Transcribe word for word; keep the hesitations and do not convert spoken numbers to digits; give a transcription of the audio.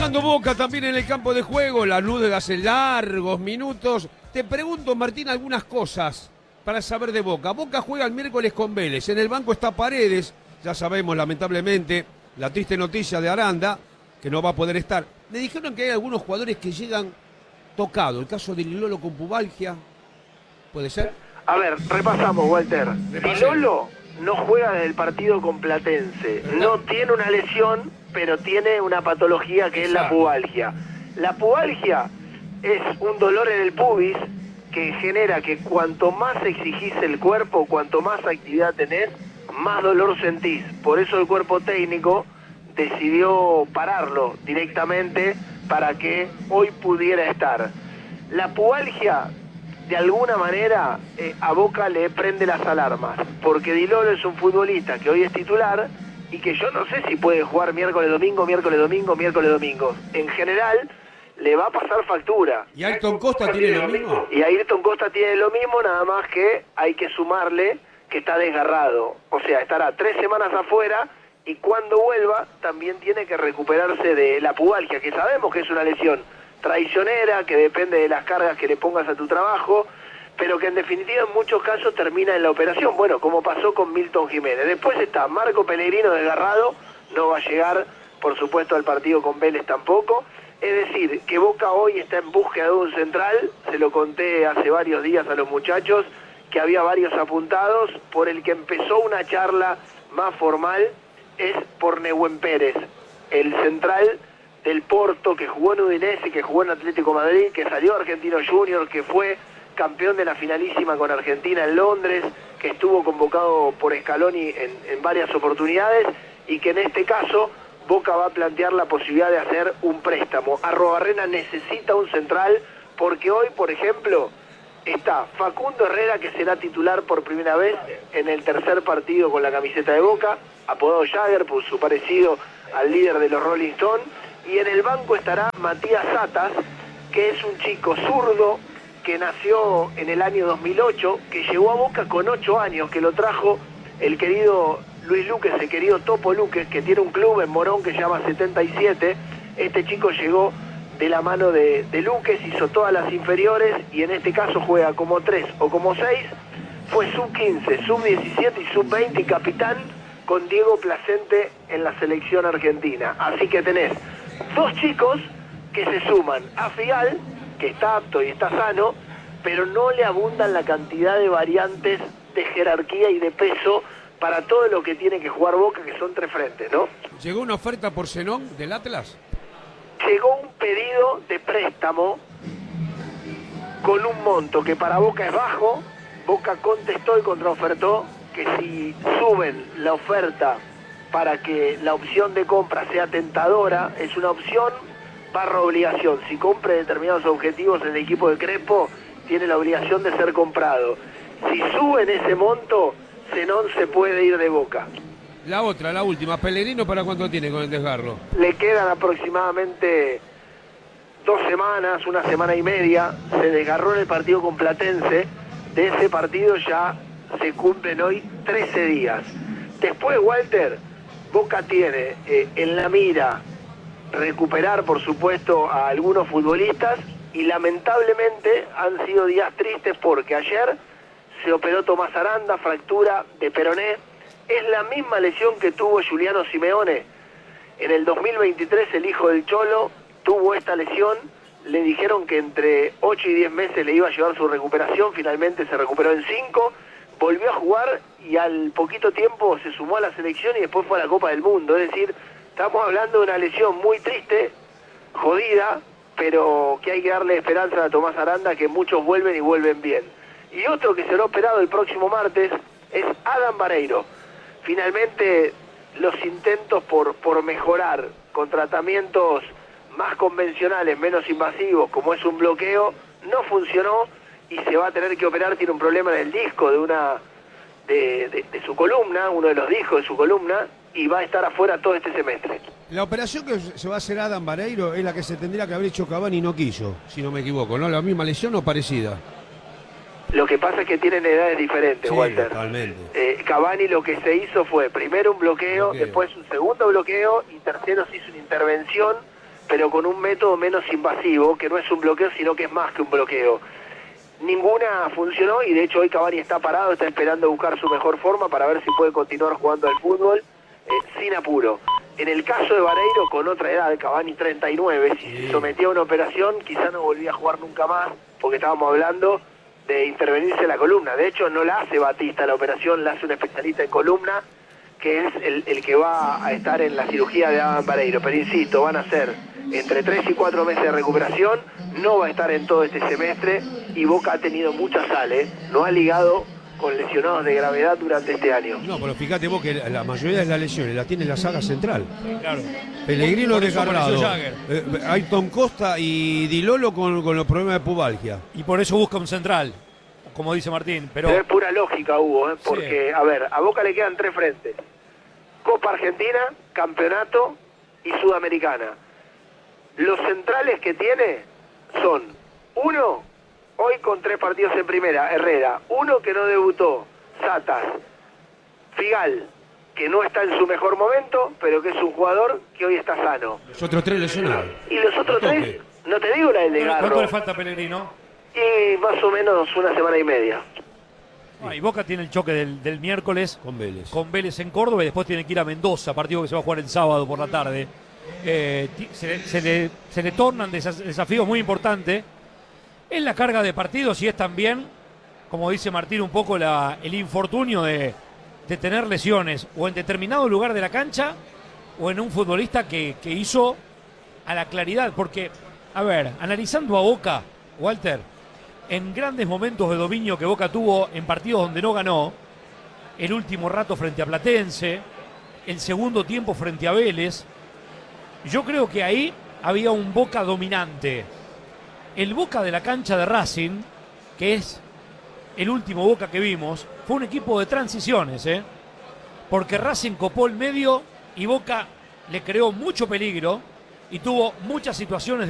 Dando Boca también en el campo de juego, la Lanús hace largos minutos. Te pregunto, Martín, algunas cosas para saber de Boca. Boca juega el miércoles con Vélez. En el banco está Paredes. Ya sabemos, lamentablemente, la triste noticia de Aranda, que no va a poder estar. Me dijeron que hay algunos jugadores que llegan tocados. El caso de Lilolo con pubalgia. ¿Puede ser? A ver, repasamos, Walter. Lilolo no juega desde el partido con Platense. No tiene una lesión, pero tiene una patología que es la pubalgia. La pubalgia es un dolor en el pubis que genera que cuanto más exigís el cuerpo, cuanto más actividad tenés, más dolor sentís. Por eso el cuerpo técnico decidió pararlo directamente para que hoy pudiera estar. La pubalgia, de alguna manera, eh, a Boca le prende las alarmas, porque Lilolo es un futbolista que hoy es titular y que yo no sé si puede jugar miércoles, domingo, miércoles, domingo, miércoles, domingo. En general, le va a pasar factura. ¿Y Ayrton Costa tiene lo mismo? Y Ayrton Costa tiene lo mismo, nada más que hay que sumarle que está desgarrado. O sea, estará tres semanas afuera y cuando vuelva también tiene que recuperarse de la pubalgia, que sabemos que es una lesión traicionera, que depende de las cargas que le pongas a tu trabajo, pero que en definitiva en muchos casos termina en la operación, bueno, como pasó con Milton Jiménez. Después está Marco Pellegrino desgarrado, no va a llegar, por supuesto, al partido con Vélez tampoco. Es decir, que Boca hoy está en búsqueda de un central, se lo conté hace varios días a los muchachos, que había varios apuntados, por el que empezó una charla más formal, es por Nehuen Pérez, el central del Porto, que jugó en Udinese, que jugó en Atlético Madrid, que salió Argentino Junior, que fue campeón de la finalísima con Argentina en Londres, que estuvo convocado por Scaloni en, en varias oportunidades, y que en este caso Boca va a plantear la posibilidad de hacer un préstamo. Arrobarrena necesita un central, porque hoy, por ejemplo, está Facundo Herrera, que será titular por primera vez en el tercer partido con la camiseta de Boca, apodado Jagger por su parecido al líder de los Rolling Stones, y en el banco estará Matías Satas, que es un chico zurdo que nació en el año dos mil ocho, que llegó a Boca con ocho años, que lo trajo el querido Luis Luques, el querido Topo Luques, que tiene un club en Morón que se llama setenta y siete. Este chico llegó de la mano de, de Luques, hizo todas las inferiores y en este caso juega como tres o como seis. Fue sub quince, sub diecisiete y sub veinte y capitán con Diego Placente en la selección argentina. Así que tenés dos chicos que se suman a Figal, que está apto y está sano, pero no le abundan la cantidad de variantes de jerarquía y de peso para todo lo que tiene que jugar Boca, que son tres frentes, ¿no? ¿Llegó una oferta por Zenón del Atlas? Llegó un pedido de préstamo con un monto que para Boca es bajo. Boca contestó y contraofertó que si suben la oferta para que la opción de compra sea tentadora, es una opción barra obligación. Si cumple determinados objetivos el equipo de Crespo, tiene la obligación de ser comprado. Si suben ese monto, Zenón se puede ir de Boca. La otra, la última, Pellegrino, ¿para cuánto tiene con el desgarro? Le quedan aproximadamente dos semanas, una semana y media. Se desgarró en el partido con Platense. De ese partido ya se cumplen hoy trece días. Después, Walter, Boca tiene eh, en la mira recuperar, por supuesto, a algunos futbolistas y lamentablemente han sido días tristes porque ayer se operó Tomás Aranda, fractura de peroné. Es la misma lesión que tuvo Giuliano Simeone. En el dos mil veintitrés el hijo del Cholo tuvo esta lesión. Le dijeron que entre ocho y diez meses le iba a llevar su recuperación. Finalmente se recuperó en cinco. Volvió a jugar y al poquito tiempo se sumó a la selección y después fue a la Copa del Mundo. Es decir, estamos hablando de una lesión muy triste, jodida, pero que hay que darle esperanza a Tomás Aranda, que muchos vuelven y vuelven bien. Y otro que será operado el próximo martes es Adam Vareiro. Finalmente los intentos por, por mejorar con tratamientos más convencionales, menos invasivos, como es un bloqueo, no funcionó y se va a tener que operar. Tiene un problema en el disco de una de, de, de su columna, uno de los discos de su columna, y va a estar afuera todo este semestre. La operación que se va a hacer Adam Vareiro es la que se tendría que haber hecho Cavani y no quiso, si no me equivoco, ¿no? ¿La misma lesión o parecida? Lo que pasa es que tienen edades diferentes, Sí, Walter. totalmente. Eh, Cavani lo que se hizo fue primero un bloqueo, Bloqueo. después un segundo bloqueo y tercero se hizo una intervención pero con un método menos invasivo, que no es un bloqueo, sino que es más que un bloqueo. Ninguna funcionó y de hecho hoy Cavani está parado, está esperando buscar su mejor forma para ver si puede continuar jugando al fútbol eh, sin apuro. En el caso de Vareiro, con otra edad, Cavani treinta y nueve, si se sometía a una operación quizá no volvía a jugar nunca más, porque estábamos hablando de intervenirse la columna. De hecho no la hace Batista la operación, la hace un especialista en columna, que es el, el que va a estar en la cirugía de Adam Vareiro. Pero insisto, van a ser entre tres y cuatro meses de recuperación, no va a estar en todo este semestre y Boca ha tenido mucha sal, ¿eh? No ha ligado con lesionados de gravedad durante este año. No, pero fíjate vos que la mayoría de las lesiones la tiene la saga central. Claro. Pellegrino Por eso desgarrado, apareció Jagger. eh, Ayrton Costa y Di Lolo con, con los problemas de pubalgia. Y por eso busca un central, como dice Martín. Pero, Pero es pura lógica, Hugo, ¿eh? Porque, Sí. a ver, a Boca le quedan tres frentes. Copa Argentina, Campeonato y Sudamericana. Los centrales que tiene son, uno, hoy con tres partidos en primera, Herrera. Uno que no debutó, Satas. Figal, que no está en su mejor momento, pero que es un jugador que hoy está sano. Los otros tres lesionados. Y los otros tres, no te digo la del de ¿cuánto Garro, le falta a Pellegrino? y más o menos una semana y media. Ah, y Boca tiene el choque del, del miércoles Con Vélez. con Vélez en Córdoba y después tiene que ir a Mendoza, partido que se va a jugar el sábado por la tarde. Eh, ti- se, le, se, le, se le tornan desaf- desafíos muy importantes en la carga de partidos y es también, como dice Martín, un poco la, el infortunio de, de tener lesiones o en determinado lugar de la cancha o en un futbolista que, que hizo a la claridad. Porque, a ver, analizando a Boca, Walter, en grandes momentos de dominio que Boca tuvo en partidos donde no ganó, el último rato frente a Platense, el segundo tiempo frente a Vélez, yo creo que ahí había un Boca dominante. El Boca de la cancha de Racing, que es el último Boca que vimos, fue un equipo de transiciones, ¿eh? Porque Racing copó el medio y Boca le creó mucho peligro y tuvo muchas situaciones de